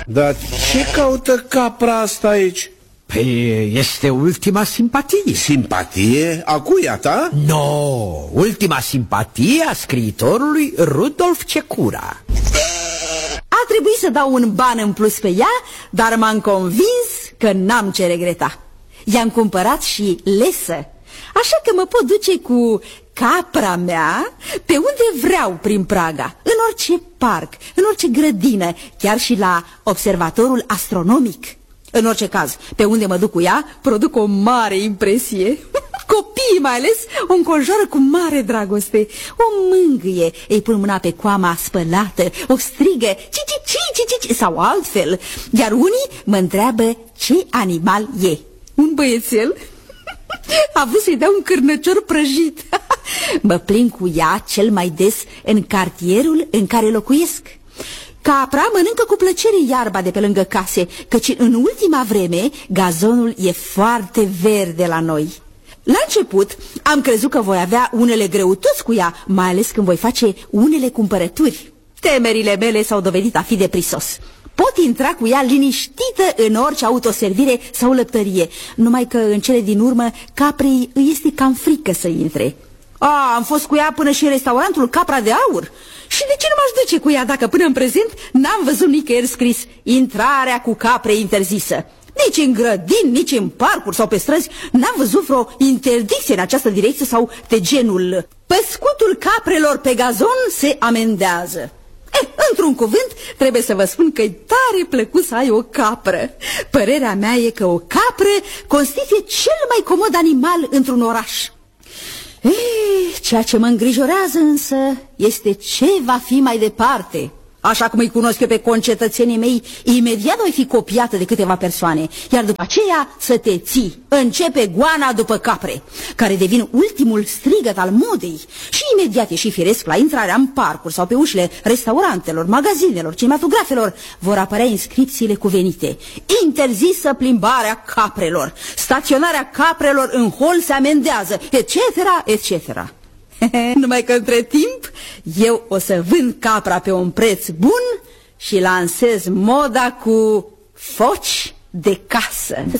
Dar ce caută capra asta aici? Păi este ultima simpatie. Simpatie? A cui, a ta? No, ultima simpatie a scriitorului Rudolf Cecura. A trebuit să dau un ban în plus pe ea, dar m-am convins că n-am ce regreta. I-am cumpărat și lesă, așa că mă pot duce cu capra mea pe unde vreau prin Praga, în orice parc, în orice grădină, chiar și la observatorul astronomic. În orice caz, pe unde mă duc cu ea, produc o mare impresie. Copiii mai ales o înconjoară cu mare dragoste, o mângâie, îi pun mâna pe coama spălată, o strigă ci sau altfel, iar unii mă întreabă ce animal e. Un băiețel a vrut să-i dea un cârnăcior prăjit. Mă plimb cu ea cel mai des în cartierul în care locuiesc. Capra mănâncă cu plăcere iarba de pe lângă case, căci în ultima vreme gazonul e foarte verde la noi. La început am crezut că voi avea unele greutăți cu ea, mai ales când voi face unele cumpărături. Temerile mele s-au dovedit a fi de prisos. Pot intra cu ea liniștită în orice autoservire sau lăptărie, numai că în cele din urmă caprei îi este cam frică să intre. Am fost cu ea până și în restaurantul Capra de Aur. Și de ce nu m-aș duce cu ea dacă până în prezent n-am văzut nicăieri scris intrarea cu capre interzisă? Nici în grădini, nici în parcuri sau pe străzi n-am văzut vreo interdicție în această direcție sau de genul păscutul caprelor pe gazon se amendează. Într-un cuvânt, trebuie să vă spun că e tare plăcut să ai o capră. Părerea mea e că o capră constituie cel mai comod animal într-un oraș. Ceea ce mă îngrijorează însă este ce va fi mai departe. Așa cum îi cunosc eu pe concetățenii mei, imediat voi fi copiată de câteva persoane, iar după aceea să te ții. Începe goana după capre, care devin ultimul strigăt al modei. Și imediat e și firesc la intrarea în parcuri sau pe ușile restaurantelor, magazinelor, cinematografelor vor apărea inscripțiile cuvenite. Interzisă plimbarea caprelor, staționarea caprelor în hol se amendează, etc., etc. Numai că între timp eu o să vând capra pe un preț bun și lansez moda cu foci de casă.